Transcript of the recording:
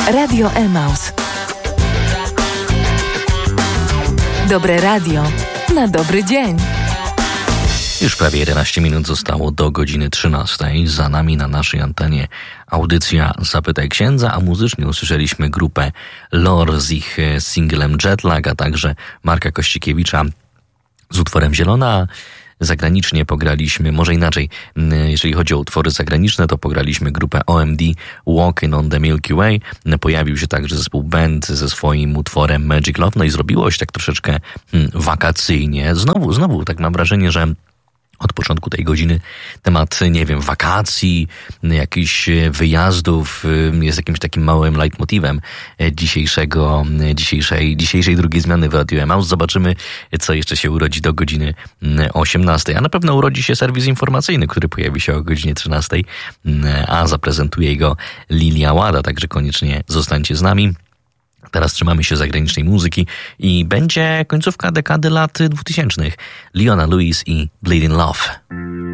Radio Emaus. Dobre radio na dobry dzień. Już prawie 11 minut zostało do godziny 13. Za nami na naszej antenie audycja Zapytaj Księdza, a muzycznie usłyszeliśmy grupę Lore z ich singlem Jetlag, a także Marka Kościkiewicza z utworem Zielona. Zagranicznie pograliśmy, może inaczej, jeżeli chodzi o utwory zagraniczne, to pograliśmy grupę OMD Walking on the Milky Way. Pojawił się także zespół Band ze swoim utworem Magic Love, no i zrobiło się tak troszeczkę wakacyjnie. Znowu tak mam wrażenie, że od początku tej godziny temat, nie wiem, wakacji, jakichś wyjazdów jest jakimś takim małym leitmotivem dzisiejszej drugiej zmiany w Radio Emaus. Zobaczymy, co jeszcze się urodzi do godziny 18. A na pewno urodzi się serwis informacyjny, który pojawi się o godzinie 13, a zaprezentuje go Lilia Łada, także koniecznie zostańcie z nami. Teraz trzymamy się zagranicznej muzyki i będzie końcówka dekady lat 2000. Leona Lewis i Bleeding Love.